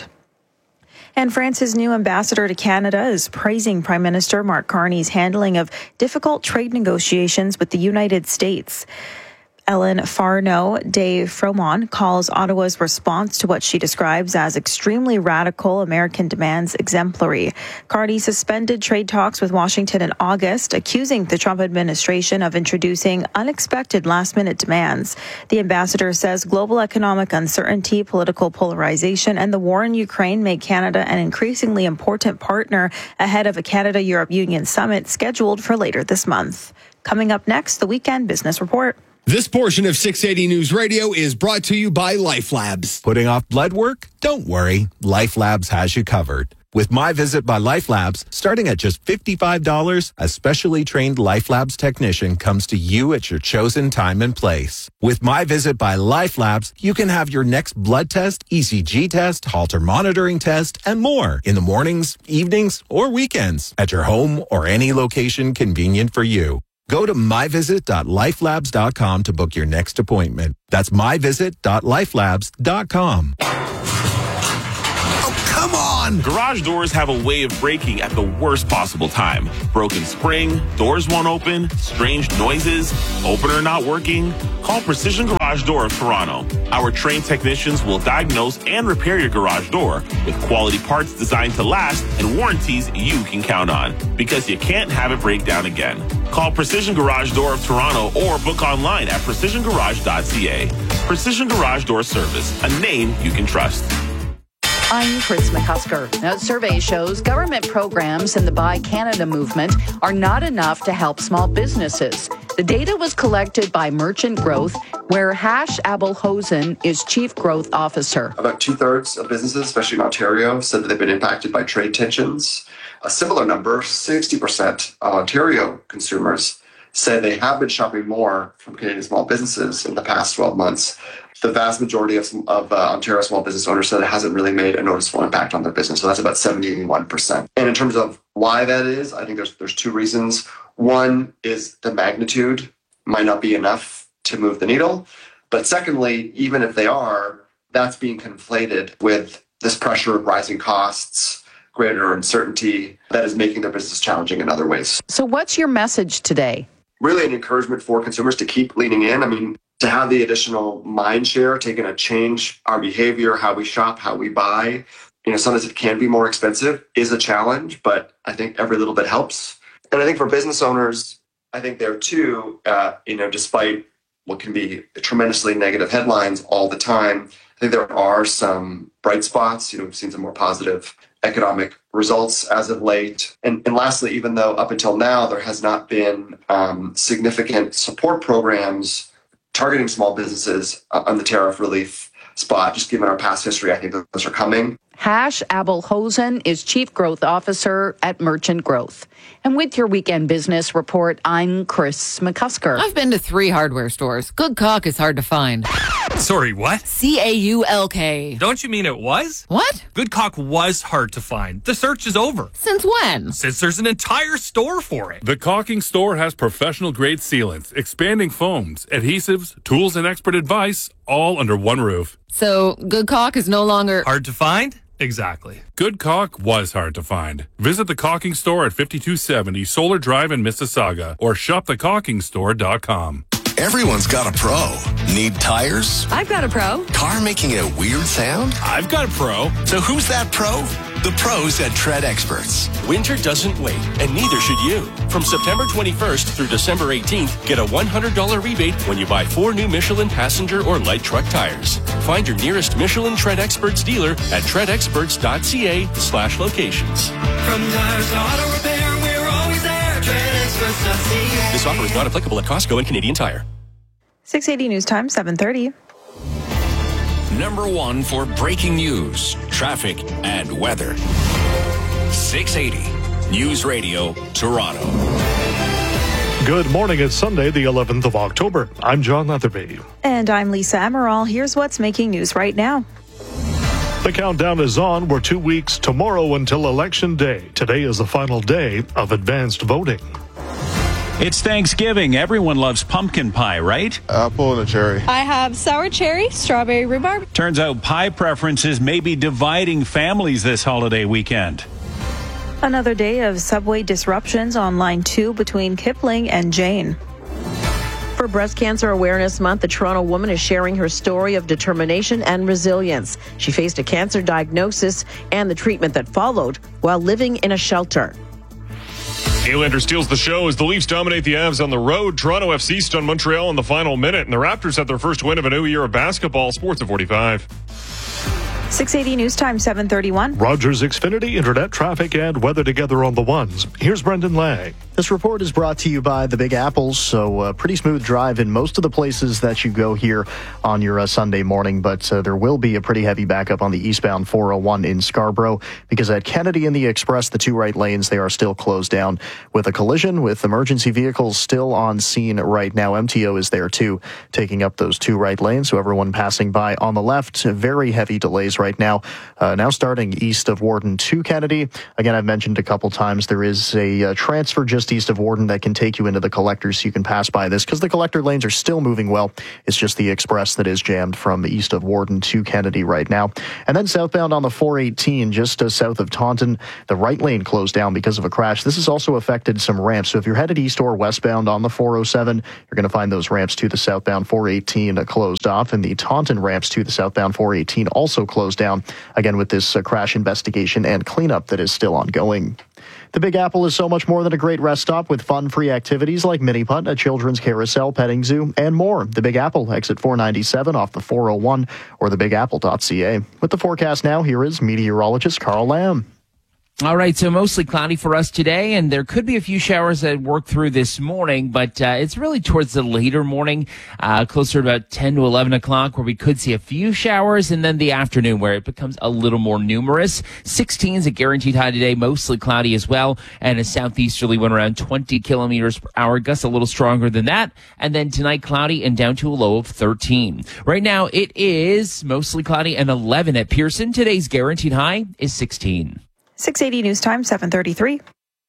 And France's new ambassador to Canada is praising Prime Minister Mark Carney's handling of difficult trade negotiations with the United States. Ellen Farno de Fromont calls Ottawa's response to what she describes as extremely radical American demands exemplary. Carney suspended trade talks with Washington in August, accusing the Trump administration of introducing unexpected last-minute demands. The ambassador says global economic uncertainty, political polarization, and the war in Ukraine make Canada an increasingly important partner ahead of a Canada-Europe Union summit scheduled for later this month. Coming up next, the Weekend Business Report. This portion of six eighty News Radio is brought to you by LifeLabs. Putting off blood work? Don't worry. LifeLabs has you covered. With My Visit by LifeLabs, starting at just fifty-five dollars, a specially trained LifeLabs technician comes to you at your chosen time and place. With My Visit by LifeLabs, you can have your next blood test, E C G test, Holter monitoring test, and more in the mornings, evenings, or weekends at your home or any location convenient for you. Go to my visit dot lifelabs dot com to book your next appointment. That's my visit dot lifelabs dot com. Come on! Garage doors have a way of breaking at the worst possible time. Broken spring, doors won't open, strange noises, opener not working. Call Precision Garage Door of Toronto. Our trained technicians will diagnose and repair your garage door with quality parts designed to last and warranties you can count on, because you can't have it break down again. Call Precision Garage Door of Toronto or book online at precision garage dot c a. Precision Garage Door Service, a name you can trust. I'm Chris McCusker. A survey shows government programs and the Buy Canada movement are not enough to help small businesses. The data was collected by Merchant Growth, where Hash Abelhosen is Chief Growth Officer. About two-thirds of businesses, especially in Ontario, said that they've been impacted by trade tensions. A similar number, sixty percent of Ontario consumers, said they have been shopping more from Canadian small businesses in the past twelve months. The vast majority of, of uh, Ontario small business owners said it hasn't really made a noticeable impact on their business. So that's about seventy-one percent. And in terms of why that is, I think there's there's two reasons. One is the magnitude might not be enough to move the needle. But secondly, even if they are, that's being conflated with this pressure of rising costs, greater uncertainty that is making their business challenging in other ways. So what's your message today? Really an encouragement for consumers to keep leaning in. I mean, to have the additional mind share, taking a change our behavior, how we shop, how we buy. You know, sometimes it can be more expensive, is a challenge, but I think every little bit helps. And I think for business owners, I think there too, uh, you know, despite what can be tremendously negative headlines all the time, I think there are some bright spots. You know, we've seen some more positive economic results as of late. And, and lastly, even though up until now there has not been um, significant support programs targeting small businesses uh, on the tariff relief spot, just given our past history, I think those are coming. Hash Abelhosen is Chief Growth Officer at Merchant Growth. And with your Weekend Business Report, I'm Chris McCusker. I've been to three hardware stores. Good caulk is hard to find. Sorry, what? C A U L K. Don't you mean it was? What? Good caulk was hard to find. The search is over. Since when? Since there's an entire store for it. The Caulking Store has professional-grade sealants, expanding foams, adhesives, tools, and expert advice, all under one roof. So, good caulk is no longer... hard to find? Exactly. Good caulk was hard to find. Visit the Caulking Store at fifty-two seventy Solar Drive in Mississauga or shop the caulking store dot com. Everyone's got a pro. Need tires? I've got a pro. Car making a weird sound? I've got a pro. So who's that pro? The pros at Tread Experts. Winter doesn't wait, and neither should you. From September twenty-first through December eighteenth, get a one hundred dollars rebate when you buy four new Michelin passenger or light truck tires. Find your nearest Michelin Tread Experts dealer at tread experts dot c a slash locations. From tires to auto repair, we're always there. tread experts dot c a. This offer is not applicable at Costco and Canadian Tire. six eighty News Time, seven thirty. Number one for breaking news, traffic, and weather. six eighty News Radio, Toronto. Good morning. It's Sunday, the eleventh of October. I'm John Leatherby. And I'm Lisa Emerald. Here's what's making news right now. The countdown is on. We're two weeks tomorrow until Election Day. Today is the final day of advanced voting. It's Thanksgiving. Everyone loves pumpkin pie, right? Apple and a cherry. I have sour cherry, strawberry rhubarb. Turns out pie preferences may be dividing families this holiday weekend. Another day of subway disruptions on line two between Kipling and Jane. For Breast Cancer Awareness Month, the Toronto woman is sharing her story of determination and resilience. She faced a cancer diagnosis and the treatment that followed while living in a shelter. Nylander steals the show as the Leafs dominate the Avs on the road. Toronto F C stunned Montreal in the final minute, and the Raptors had their first win of a new year of basketball. Sports at forty-five. six eighty News Time, seven thirty-one. Rogers Xfinity, internet, traffic, and weather together on the ones. Here's Brendan Lang. This report is brought to you by the Big Apple, so a pretty smooth drive in most of the places that you go here on your uh, Sunday morning, but uh, there will be a pretty heavy backup on the eastbound four oh one in Scarborough because at Kennedy and the Express, the two right lanes, they are still closed down with a collision with emergency vehicles still on scene right now. M T O is there too, taking up those two right lanes, so everyone passing by on the left, very heavy delays right now. Uh, now starting east of Warden to Kennedy. Again, I've mentioned a couple times there is a uh, transfer just east of Warden that can take you into the collectors, so you can pass by this because the collector lanes are still moving well. It's just the express that is jammed from east of Warden to Kennedy right now. And then southbound on the four eighteen, just uh, south of Taunton, the right lane closed down because of a crash. This has also affected some ramps. So if you're headed east or westbound on the four oh seven, you're going to find those ramps to the southbound four eighteen closed off, and the Taunton ramps to the southbound four eighteen also closed down, again with this uh, crash investigation and cleanup that is still ongoing. The Big Apple is so much more than a great rest stop with fun-free activities like mini putt, a children's carousel, petting zoo, and more. The Big Apple, exit four ninety-seven off the four oh one or the big apple dot c a. With the forecast now, here is meteorologist Carl Lamb. All right, so mostly cloudy for us today, and there could be a few showers that work through this morning, but uh, it's really towards the later morning, uh, closer to about ten to eleven o'clock, where we could see a few showers, and then the afternoon, where it becomes a little more numerous. sixteen is a guaranteed high today, mostly cloudy as well, and a southeasterly wind around twenty kilometers per hour, gusts a little stronger than that, and then tonight cloudy and down to a low of thirteen. Right now, it is mostly cloudy and eleven at Pearson. Today's guaranteed high is sixteen. six eighty News Time, seven thirty-three.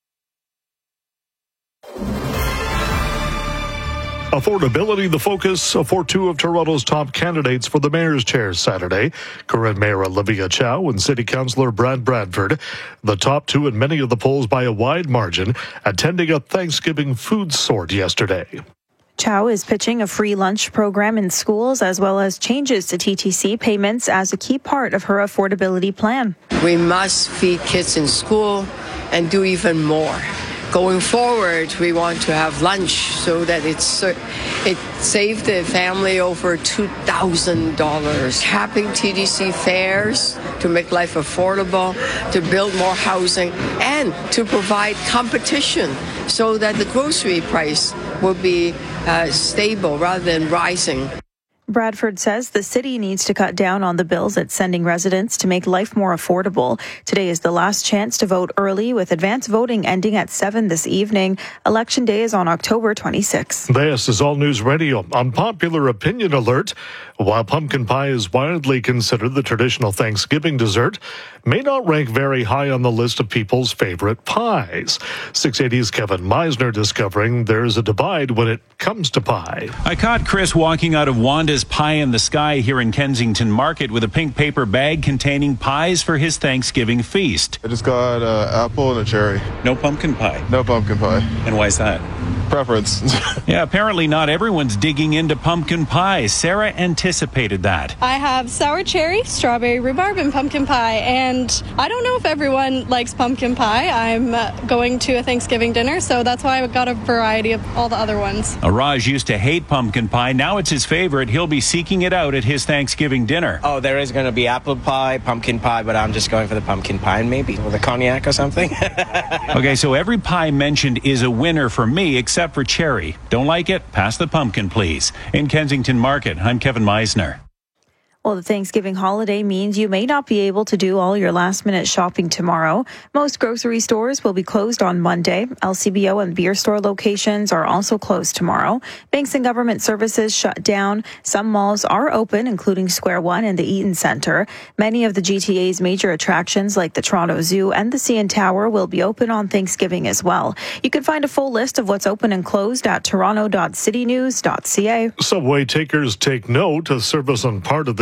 Affordability, the focus for two of Toronto's top candidates for the mayor's chair Saturday. Current Mayor Olivia Chow and City Councillor Brad Bradford, the top two in many of the polls by a wide margin, attending a Thanksgiving food sort yesterday. Chow is pitching a free lunch program in schools as well as changes to T T C payments as a key part of her affordability plan. We must feed kids in school and do even more. Going forward, we want to have lunch so that it's it saved the family over two thousand dollars. Capping T D C fares to make life affordable, to build more housing, and to provide competition so that the grocery price will be uh, stable rather than rising. Bradford says the city needs to cut down on the bills it's sending residents to make life more affordable. Today is the last chance to vote early, with advance voting ending at seven this evening. Election day is on October twenty-sixth. This is All News Radio. Unpopular opinion alert. While pumpkin pie is widely considered the traditional Thanksgiving dessert, may not rank very high on the list of people's favorite pies. six eighty's Kevin Meisner discovering there's a divide when it comes to pie. I caught Chris walking out of Wanda's Pie in the Sky here in Kensington Market with a pink paper bag containing pies for his Thanksgiving feast. I just got an apple and a cherry. No pumpkin pie? No pumpkin pie. And why is that? Preference. Yeah, apparently not everyone's digging into pumpkin pie. Sarah anticipated that. I have sour cherry, strawberry rhubarb, and pumpkin pie. And I don't know if everyone likes pumpkin pie. I'm uh, going to a Thanksgiving dinner, so that's why I got a variety of all the other ones. Raj used to hate pumpkin pie. Now it's his favorite. He'll be seeking it out at his Thanksgiving dinner. Oh, there is going to be apple pie, pumpkin pie, but I'm just going for the pumpkin pie and maybe with a cognac or something. Okay, so every pie mentioned is a winner for me, except for cherry. Don't like it? Pass the pumpkin, please. In Kensington Market, I'm Kevin Meisner. Well, the Thanksgiving holiday means you may not be able to do all your last-minute shopping tomorrow. Most grocery stores will be closed on Monday. L C B O and beer store locations are also closed tomorrow. Banks and government services shut down. Some malls are open, including Square One and the Eaton Centre. Many of the G T A's major attractions, like the Toronto Zoo and the C N Tower, will be open on Thanksgiving as well. You can find a full list of what's open and closed at toronto dot city news dot c a. Subway takers take note. A service on part of the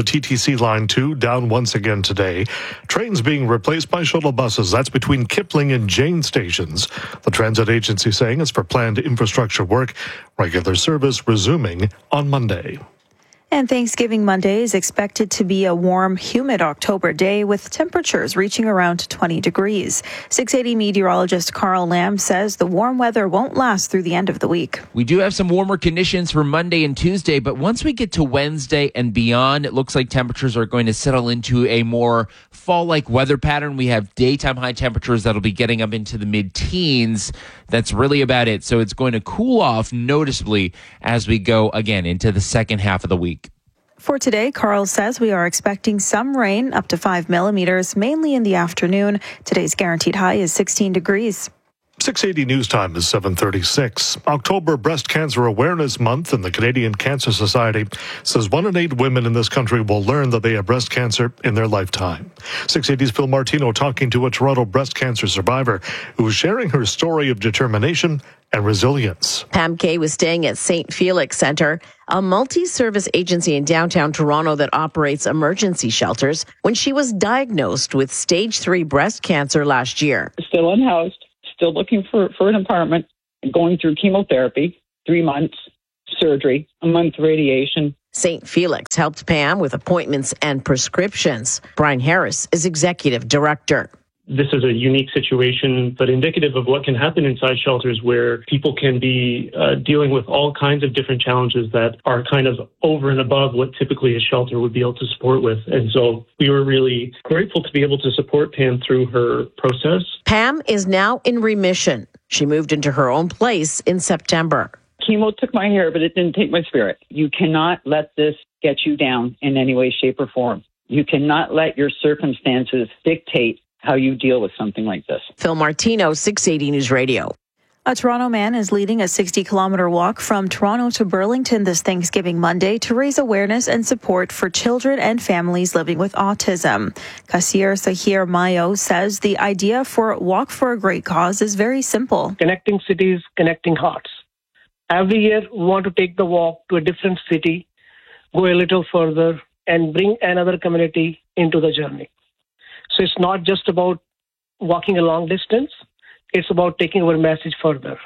T T C Line two down once again today. Trains being replaced by shuttle buses. That's between Kipling and Jane stations. The transit agency saying it's for planned infrastructure work. Regular service resuming on Monday. And Thanksgiving Monday is expected to be a warm, humid October day with temperatures reaching around twenty degrees. six eighty meteorologist Carl Lamb says the warm weather won't last through the end of the week. We do have some warmer conditions for Monday and Tuesday, but once we get to Wednesday and beyond, it looks like temperatures are going to settle into a more fall-like weather pattern. We have daytime high temperatures that'll be getting up into the mid-teens. That's really about it. So it's going to cool off noticeably as we go again into the second half of the week. For today, Carl says we are expecting some rain, up to five millimeters, mainly in the afternoon. Today's guaranteed high is sixteen degrees. six eighty News Time is seven thirty-six. October Breast Cancer Awareness Month, and the Canadian Cancer Society says one in eight women in this country will learn that they have breast cancer in their lifetime. six eighty's Phil Martino talking to a Toronto breast cancer survivor who is sharing her story of determination and resilience. Pam Kay was staying at Saint Felix Centre, a multi-service agency in downtown Toronto that operates emergency shelters, when she was diagnosed with stage three breast cancer last year. Still unhoused, still looking for, for an apartment, and going through chemotherapy, three months, surgery, a month radiation. Saint Felix helped Pam with appointments and prescriptions. Brian Harris is executive director. This is a unique situation, but indicative of what can happen inside shelters where people can be uh, dealing with all kinds of different challenges that are kind of over and above what typically a shelter would be able to support with. And so we were really grateful to be able to support Pam through her process. Pam is now in remission. She moved into her own place in September. Chemo took my hair, but it didn't take my spirit. You cannot let this get you down in any way, shape, or form. You cannot let your circumstances dictate how you deal with something like this. Phil Martino, six eighty News Radio. A Toronto man is leading a sixty-kilometer walk from Toronto to Burlington this Thanksgiving Monday to raise awareness and support for children and families living with autism. Kasir Sahir Mayo says the idea for Walk for a Great Cause is very simple. Connecting cities, connecting hearts. Every year, we want to take the walk to a different city, go a little further, and bring another community into the journey. So it's not just about walking a long distance, it's about taking our message further.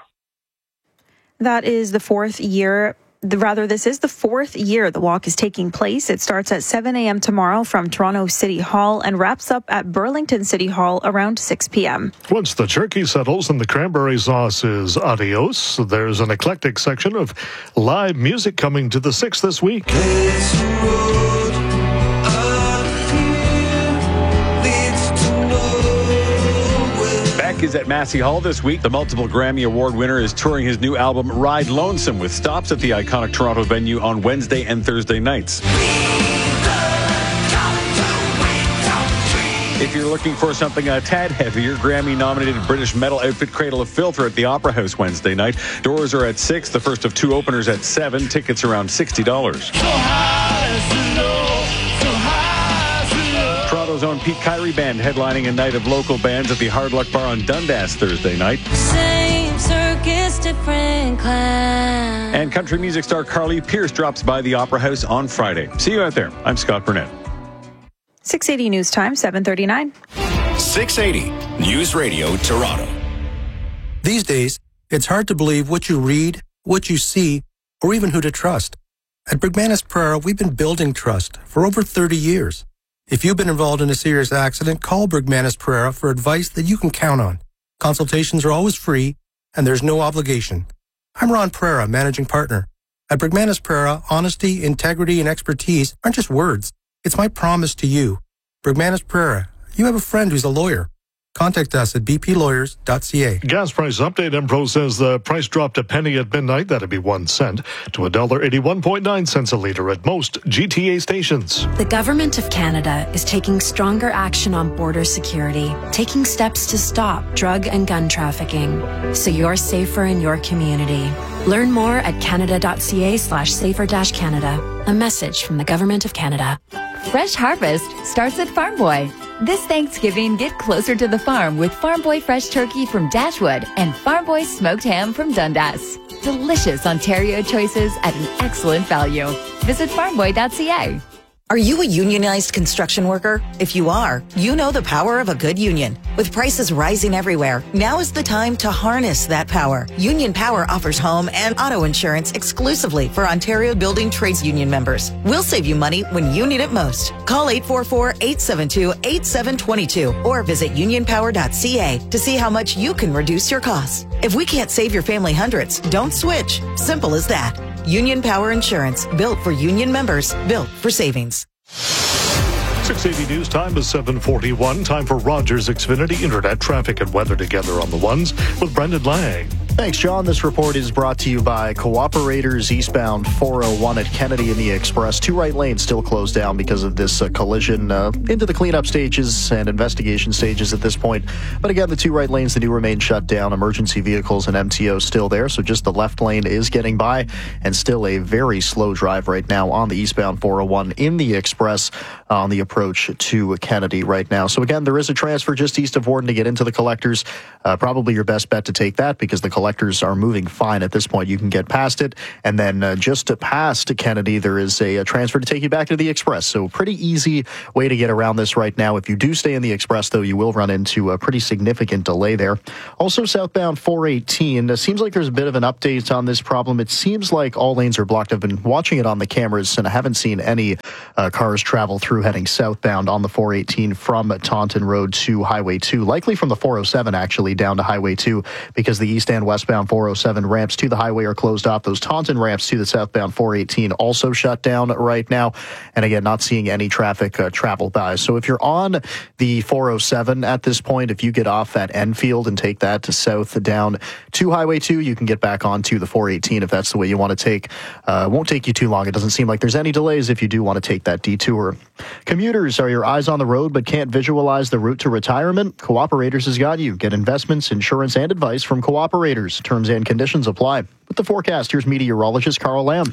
That is the fourth year, the, rather this is the fourth year the walk is taking place. It starts at seven a.m. tomorrow from Toronto City Hall and wraps up at Burlington City Hall around six p.m. Once the turkey settles and the cranberry sauce is adios, there's an eclectic section of live music coming to the six this week. Is at Massey Hall this week. The multiple Grammy Award winner is touring his new album Ride Lonesome with stops at the iconic Toronto venue on Wednesday and Thursday nights. If you're looking for something a tad heavier, Grammy-nominated British metal outfit Cradle of Filth are at the Opera House Wednesday night. Doors are at six, the first of two openers at seven. Tickets around sixty dollars. Toronto's own Pete Kyrie Band headlining a night of local bands at the Hard Luck Bar on Dundas Thursday night. Same circus, different class. And country music star Carly Pearce drops by the Opera House on Friday. See you out there. I'm Scott Burnett. six eighty News Time, seven thirty-nine. six eighty News Radio Toronto. These days, it's hard to believe what you read, what you see, or even who to trust. At Brigmanis Prera, we've been building trust for over thirty years. If you've been involved in a serious accident, call Brigmanis Prera for advice that you can count on. Consultations are always free, and there's no obligation. I'm Ron Prera, managing partner. At Brigmanis Prera, honesty, integrity, and expertise aren't just words. It's my promise to you. Brigmanis Prera, you have a friend who's a lawyer. Contact us at b p lawyers dot c a. Gas price update. Empro says the price dropped a penny at midnight. That'd be one cent to one dollar eighty-one point nine cents a litre at most G T A stations. The Government of Canada is taking stronger action on border security, taking steps to stop drug and gun trafficking, so you're safer in your community. Learn more at canada dot c a slash safer dash Canada. A message from the Government of Canada. Fresh harvest starts at Farm Boy. This Thanksgiving, get closer to the farm with Farm Boy fresh turkey from Dashwood and Farm Boy smoked ham from Dundas. Delicious Ontario choices at an excellent value. Visit farm boy dot c a. Are you a unionized construction worker? If you are, you know the power of a good union. With prices rising everywhere, now is the time to harness that power. Union Power offers home and auto insurance exclusively for Ontario Building Trades Union members. We'll save you money when you need it most. Call eight four four, eight seven two, eight seven two two or visit union power dot c a to see how much you can reduce your costs. If we can't save your family hundreds, don't switch. Simple as that. Union Power Insurance, built for union members, built for savings. six eighty News Time is seven forty-one. Time for Rogers Xfinity Internet traffic and weather together on the ones with Brendan Lang. Thanks, John. This report is brought to you by Cooperators eastbound four oh one at Kennedy in the Express. Two right lanes still closed down because of this uh, collision uh, into the cleanup stages and investigation stages at this point. But again, the two right lanes, they do remain shut down. Emergency vehicles and M T O still there, so just the left lane is getting by, and still a very slow drive right now on the eastbound four oh one in the Express on the approach to Kennedy right now. So again, there is a transfer just east of Warden to get into the collectors. Uh, probably your best bet to take that because the collectors are moving fine at this point. You can get past it, and then uh, just to past Kennedy, there is a, a transfer to take you back to the Express. So pretty easy way to get around this right now. If you do stay in the Express, though, you will run into a pretty significant delay there. Also, southbound four eighteen. It seems like there's a bit of an update on this problem. It seems like all lanes are blocked. I've been watching it on the cameras, and I haven't seen any uh, cars travel through heading southbound on the four eighteen from Taunton Road to Highway two. Likely from the four oh seven, actually, down to Highway two, because the east and westbound four oh seven ramps to the highway are closed off. Those Taunton ramps to the southbound four eighteen also shut down right now. And again, not seeing any traffic uh, travel by. So if you're on the four oh seven at this point, if you get off at Enfield and take that to south down to Highway two, you can get back onto the four eighteen if that's the way you want to take. Uh, it won't take you too long. It doesn't seem like there's any delays if you do want to take that detour. Commuters, are your eyes on the road but can't visualize the route to retirement? Cooperators has got you. Get investments, insurance, and advice from Cooperators. Terms and conditions apply. With the forecast, here's meteorologist Carl Lamb.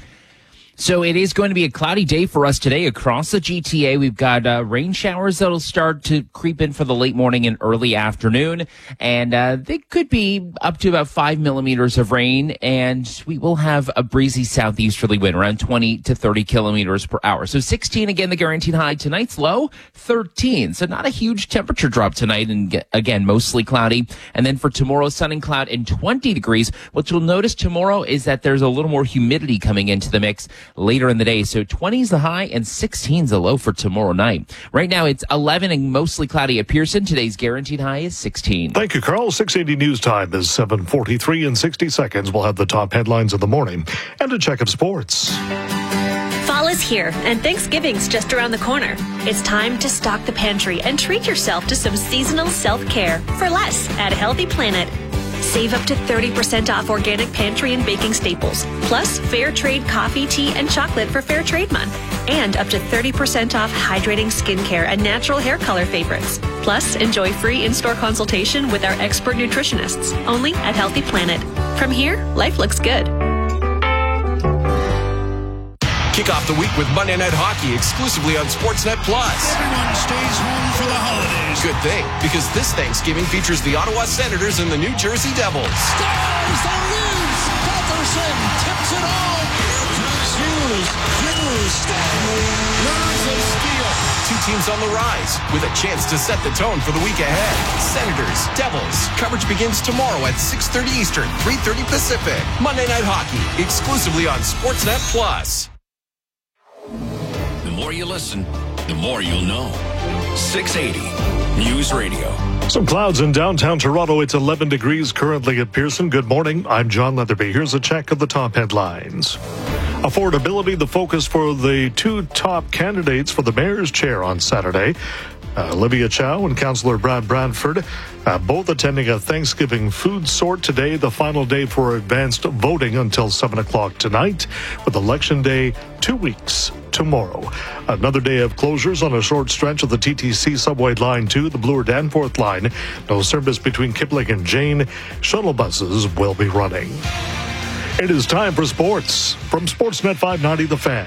So it is going to be a cloudy day for us today across the G T A. We've got uh, rain showers that'll start to creep in for the late morning and early afternoon. And uh, they could be up to about five millimeters of rain. And we will have a breezy southeasterly wind around twenty to thirty kilometers per hour. So sixteen, again, the guaranteed high. Tonight's low, thirteen. So not a huge temperature drop tonight. And again, mostly cloudy. And then for tomorrow, sun and cloud and twenty degrees. What you'll notice tomorrow is that there's a little more humidity coming into the mix later in the day. So twenty is the high and sixteen is the low for tomorrow night. Right now it's eleven and mostly cloudy at Pearson. Today's guaranteed high is sixteen. Thank you, Carl. six eighty News Time is seven forty-three. In sixty seconds, we'll have the top headlines of the morning and a check of sports. Fall is here, and Thanksgiving's just around the corner. It's time to stock the pantry and treat yourself to some seasonal self-care for less at Healthy Planet. Save up to thirty percent off organic pantry and baking staples, plus fair trade coffee, tea, and chocolate for Fair Trade Month, and up to thirty percent off hydrating skincare and natural hair color favorites. Plus, enjoy free in-store consultation with our expert nutritionists, only at Healthy Planet. From here, life looks good. Kick off the week with Monday Night Hockey exclusively on Sportsnet Plus. Everyone stays home for the holidays. Good thing, because this Thanksgiving features the Ottawa Senators and the New Jersey Devils. Stars on loose. Pettersson tips it home. Here comes Hughes. Hughes. Stanley. Learns of steal. Two teams on the rise with a chance to set the tone for the week ahead. Senators, Devils. Coverage begins tomorrow at six thirty Eastern, three thirty Pacific. Monday Night Hockey exclusively on Sportsnet Plus. The more you listen, the more you'll know. six eighty News Radio. Some clouds in downtown Toronto. It's eleven degrees currently at Pearson. Good morning. I'm John Leatherby. Here's a check of the top headlines. Affordability, the focus for the two top candidates for the mayor's chair on Saturday. Uh, Olivia Chow and Councillor Brad Bradford, uh, both attending a Thanksgiving food sort today, the final day for advanced voting until seven o'clock tonight, with Election Day two weeks tomorrow. Another day of closures on a short stretch of the T T C subway line two, the Bloor Danforth line. No service between Kipling and Jane. Shuttle buses will be running. It is time for sports from Sportsnet five ninety The Fan.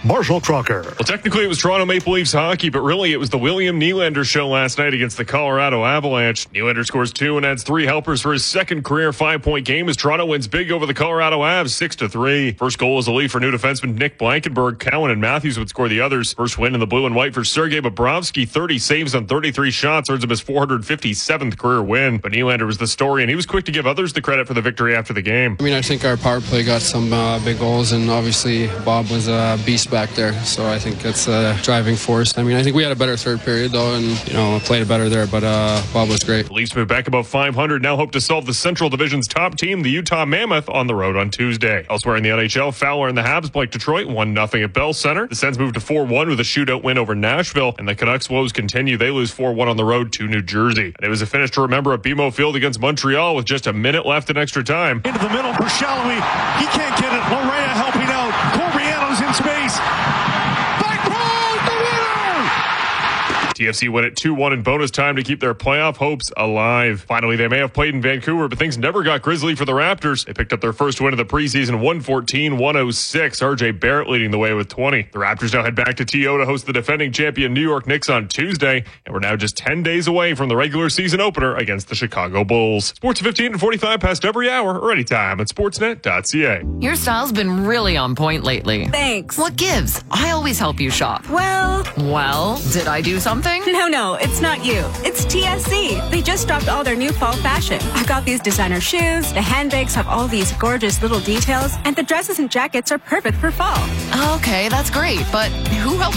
Marshall Crocker. Well, technically it was Toronto Maple Leafs hockey, but really it was the William Nylander show last night against the Colorado Avalanche. Nylander scores two and adds three helpers for his second career five-point game as Toronto wins big over the Colorado Avs six to three. First goal was a lead for new defenseman Nick Blankenberg. Cowan and Matthews would score the others. First win in the blue and white for Sergei Bobrovsky. thirty saves on thirty-three shots earns him his four hundred fifty-seventh career win. But Nylander was the story, and he was quick to give others the credit for the victory after the game. I mean, I think our power play got some uh, big goals, and obviously Bob was a beast back there. So I think that's a driving force. I mean, I think we had a better third period, though, and, you know, played it better there, but uh, Bob was great. The Leafs move back above five hundred, now hope to solve the Central Division's top team, the Utah Mammoth, on the road on Tuesday. Elsewhere in the N H L, Fowler and the Habs blank Detroit one nothing at Bell Center. The Sens moved to four one with a shootout win over Nashville, and the Canucks' woes continue. They lose four one on the road to New Jersey. And it was a finish to remember at B M O Field against Montreal with just a minute left in extra time. Into the middle for Shallowy. He can't get it. Lorena helping out. Corbiano's in space. T F C win it two one in bonus time to keep their playoff hopes alive. Finally, they may have played in Vancouver, but things never got grisly for the Raptors. They picked up their first win of the preseason, one fourteen one oh six. R J Barrett leading the way with twenty. The Raptors now head back to T O to host the defending champion New York Knicks on Tuesday, and we're now just ten days away from the regular season opener against the Chicago Bulls. Sports fifteen and forty-five past every hour or anytime at sportsnet dot c a. Your style's been really on point lately. Thanks. What gives? I always help you shop. Well... Well, did I do something? No, no, it's not you. It's T S C. They just dropped all their new fall fashion. I got these designer shoes, the handbags have all these gorgeous little details, and the dresses and jackets are perfect for fall. Okay, that's great, but who helped